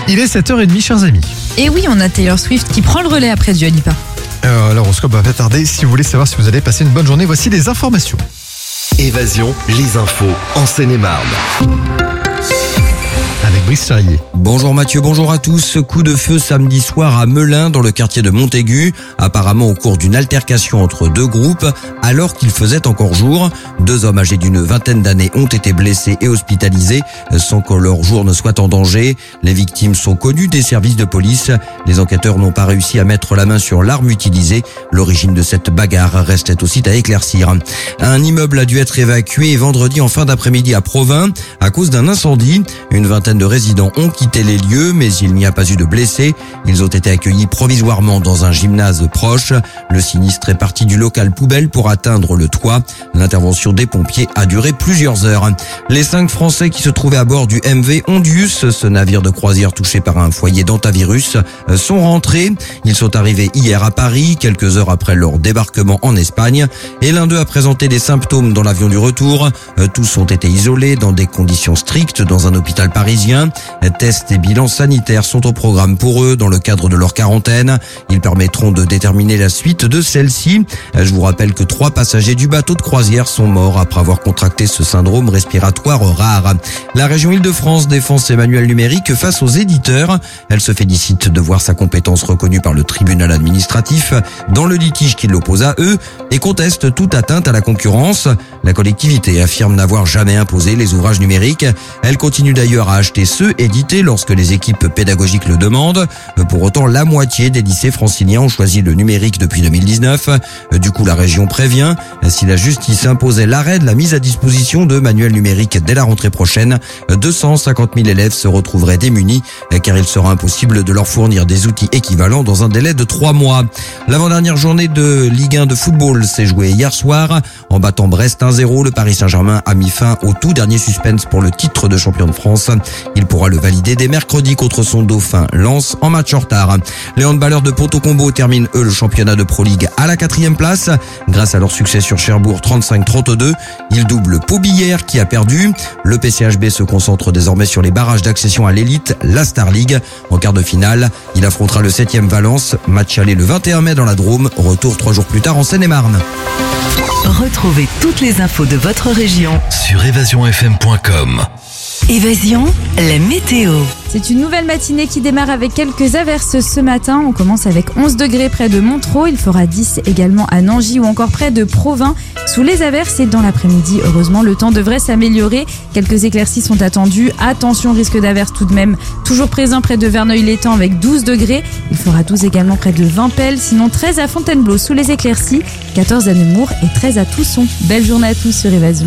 Il est 7h30, chers amis. Et oui, on a Taylor Swift qui prend le relais après Dua Lipa. L'horoscope va pas tarder. Si vous voulez savoir si vous allez passer une bonne journée, voici les informations. Évasion, les infos en Seine-et-Marne. Avec Brice Charrier. Bonjour Mathieu, bonjour à tous. Coup de feu samedi soir à Melun dans le quartier de Montaigu. Apparemment au cours d'une altercation entre deux groupes alors qu'il faisait encore jour. 2 hommes âgés d'une vingtaine d'années ont été blessés et hospitalisés sans que leur jour ne soit en danger. Les victimes sont connues des services de police. Les enquêteurs n'ont pas réussi à mettre la main sur l'arme utilisée. L'origine de cette bagarre restait aussi à éclaircir. Un immeuble a dû être évacué vendredi en fin d'après-midi à Provins à cause d'un incendie. Une vingtaine de résidents ont quitté les lieux, mais il n'y a pas eu de blessés. Ils ont été accueillis provisoirement dans un gymnase proche. Le sinistre est parti du local poubelle pour atteindre le toit. L'intervention des pompiers a duré plusieurs heures. Les 5 Français qui se trouvaient à bord du MV Ondius, ce navire de croisière touché par un foyer d'hantavirus, sont rentrés. Ils sont arrivés hier à Paris, quelques heures après leur débarquement en Espagne. Et l'un d'eux a présenté des symptômes dans l'avion du retour. Tous ont été isolés dans des conditions strictes dans un hôpital parisien. Tests et bilans sanitaires sont au programme pour eux dans le cadre de leur quarantaine. Ils permettront de déterminer la suite de celle-ci. Je vous rappelle que 3 passagers du bateau de croisière sont morts après avoir contracté ce syndrome respiratoire rare. La région Île-de-France défend ses manuels numériques face aux éditeurs. Elle se félicite de voir sa compétence reconnue par le tribunal administratif dans le litige qui l'oppose à eux et conteste toute atteinte à la concurrence. La collectivité affirme n'avoir jamais imposé les ouvrages numériques. Elle continue d'ailleurs à acheter ceux édités lorsque les équipes pédagogiques le demandent. Pour autant, la moitié des lycées franciliens ont choisi le numérique depuis 2019. Du coup, la région prévient, si la justice imposait l'arrêt de la mise à disposition de manuels numériques dès la rentrée prochaine, 250 000 élèves se retrouveraient démunis car il sera impossible de leur fournir des outils équivalents dans un délai de 3 mois. L'avant-dernière journée de Ligue 1 de football s'est jouée hier soir. En battant Brest 1-0, le Paris Saint-Germain a mis fin au tout dernier suspense pour le titre de champion de France. Il pourra le valider dès mercredi contre son dauphin Lens en match en retard. Les handballeurs de Ponto Combo terminent eux le championnat de Pro League à la 4e place. Grâce à leur succès sur Cherbourg 35-32, ils doublent Pau-Billère qui a perdu. Le PCHB se concentre désormais sur les barrages d'accession à l'élite, la Star League. En quart de finale, il affrontera le 7e Valence. Match aller le 21 mai dans la Drôme. Retour 3 jours plus tard en Seine-et-Marne. Retrouvez toutes les infos de votre région Sur évasionfm.com. Évasion, la météo. C'est une nouvelle matinée qui démarre avec quelques averses ce matin. On commence avec 11 degrés près de Montereau. Il fera 10 également à Nangy ou encore près de Provins. Sous les averses et dans l'après-midi, heureusement, le temps devrait s'améliorer. Quelques éclaircies sont attendues. Attention, risque d'averse tout de même. Toujours présent près de Verneuil-l'Étang avec 12 degrés. Il fera 12 également près de Vimpel. Sinon 13 à Fontainebleau sous les éclaircies. 14 à Nemours et 13 à Tousson. Belle journée à tous sur Évasion.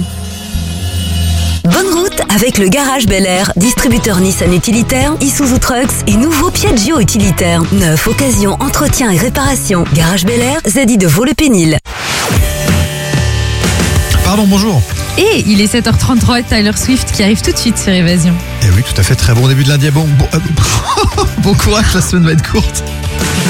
Bonne route avec le Garage Bel Air, distributeur Nissan utilitaire, Isuzu Trucks et nouveau Piaggio utilitaire. Neuf, occasion, entretien et réparation. Garage Bel Air, ZI de Vaux-le-Pénil. Pardon, bonjour. Et il est 7h33, Taylor Swift qui arrive tout de suite sur Évasion. Et oui, tout à fait, très bon début de lundi. Bon courage, la semaine va être courte.